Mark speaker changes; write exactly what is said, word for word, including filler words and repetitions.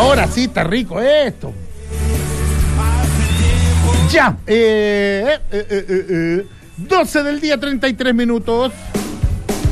Speaker 1: Ahora sí está rico esto. Ya, eh, eh, eh, eh, eh, doce del día, treinta y tres minutos.